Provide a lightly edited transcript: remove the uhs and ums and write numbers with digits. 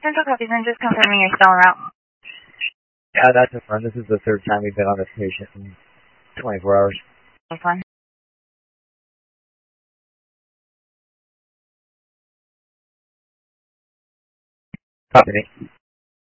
Central copy, then just confirming you're still en route. Yeah, that's confirmed. This is the third time we've been on this patient in 24 hours. That's fine. Copy me.